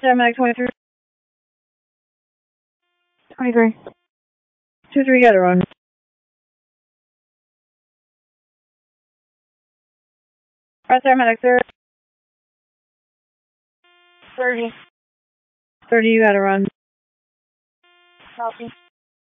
Medic 23. 23. 2-3, got it on. Medic 30. 30. 30, you gotta run. Copy.